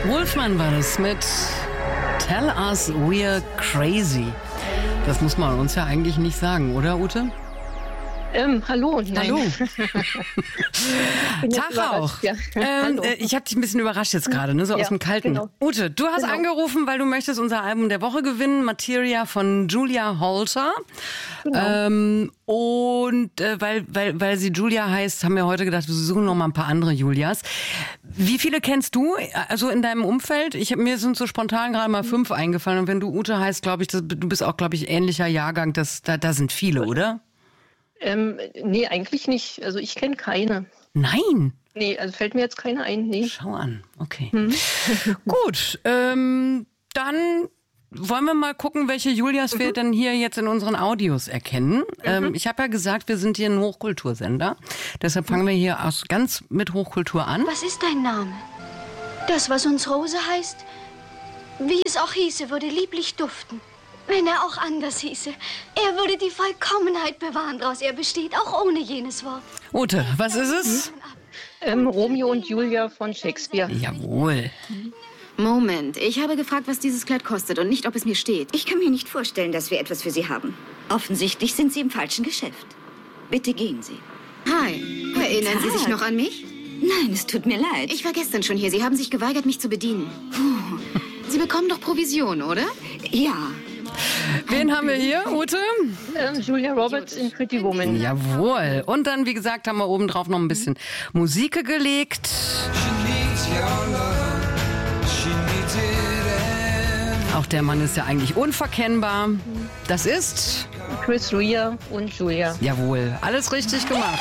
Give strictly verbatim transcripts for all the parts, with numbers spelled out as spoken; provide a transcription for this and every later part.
Wolfman war das mit Tell Us We're Crazy. Das muss man uns ja eigentlich nicht sagen, oder Ute? Ähm, hallo. Nein. Hallo. Tag auch. Ja. Ähm, äh, ich habe dich ein bisschen überrascht jetzt gerade, ne? so ja, aus dem Kalten. Genau. Ute, du hast genau. angerufen, weil du möchtest unser Album der Woche gewinnen, Materia von Julia Holter. Genau. Ähm, und äh, weil, weil, weil sie Julia heißt, haben wir heute gedacht, wir suchen noch mal ein paar andere Julias. Wie viele kennst du, also in deinem Umfeld? Ich, mir sind so spontan gerade mal fünf eingefallen. Und wenn du Ute heißt, glaube ich, das, du bist auch, glaube ich, ähnlicher Jahrgang. Das, da, da sind viele, oder? Ähm, nee, eigentlich nicht. Also ich kenne keine. Nein? Nee, also fällt mir jetzt keine ein. Nee. Schau an, okay. Hm. Gut, ähm, dann wollen wir mal gucken, welche Julias mhm. wir denn hier jetzt in unseren Audios erkennen. Mhm. Ähm, ich habe ja gesagt, wir sind hier ein Hochkultursender. Deshalb fangen wir hier aus, ganz mit Hochkultur an. Was ist dein Name? Das, was uns Rose heißt, wie es auch hieße, würde lieblich duften. Wenn er auch anders hieße. Er würde die Vollkommenheit bewahren, daraus er besteht, auch ohne jenes Wort. Ute, was ist es? Ähm, Romeo und Julia von Shakespeare. Jawohl. Moment, ich habe gefragt, was dieses Kleid kostet und nicht, ob es mir steht. Ich kann mir nicht vorstellen, dass wir etwas für Sie haben. Offensichtlich sind Sie im falschen Geschäft. Bitte gehen Sie. Hi, erinnern Sie sich noch an mich? Nein, es tut mir leid. Ich war gestern schon hier. Sie haben sich geweigert, mich zu bedienen. Puh. Sie bekommen doch Provision, oder? Ja. Wen haben wir hier, Ute? Ähm, Julia Roberts in Pretty Woman. Jawohl. Und dann, wie gesagt, haben wir oben drauf noch ein bisschen Musik gelegt. Auch der Mann ist ja eigentlich unverkennbar. Das ist Chris Rea und Julia. Jawohl. Alles richtig gemacht.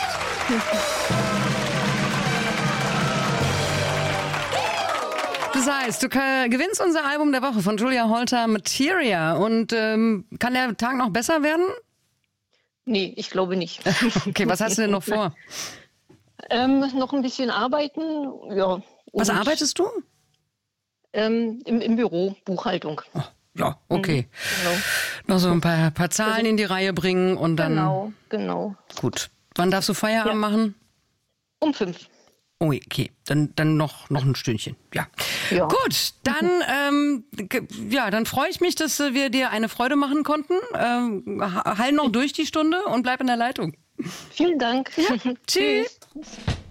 Das heißt, du gewinnst unser Album der Woche von Julia Holter, Materia. Und ähm, kann der Tag noch besser werden? Nee, ich glaube nicht. Okay, was hast du denn noch vor? Ähm, noch ein bisschen arbeiten, ja. Was arbeitest du? Ähm, im, im Büro, Buchhaltung. Oh, ja, okay. Mhm, genau. Noch so ein paar, paar Zahlen also, in die Reihe bringen und dann... Genau, genau. Gut. Wann darfst du Feierabend ja. machen? Um fünf. Oh, okay, dann, dann noch, noch ein Stündchen. Ja. ja. Gut, dann, ähm, ja, dann freue ich mich, dass wir dir eine Freude machen konnten. Ähm, heil noch durch die Stunde und bleib in der Leitung. Vielen Dank. Ja. Tschüss.